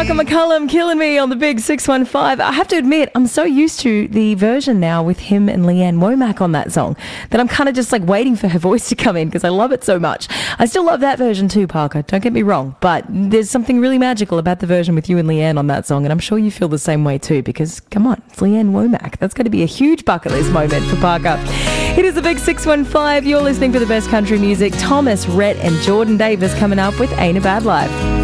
Parker McCullum killing me on the big 615. I have to admit, I'm so used to the version now with him and Leanne Womack on that song that I'm kind of just like waiting for her voice to come in because I love it so much. I still love that version too, Parker. Don't get me wrong, but there's something really magical about the version with you and Leanne on that song, and I'm sure you feel the same way too because, come on, it's Leanne Womack. That's going to be a huge bucket list moment for Parker. It is the big 615. You're listening for the best country music. Thomas, Rhett and Jordan Davis coming up with Ain't a Bad Life.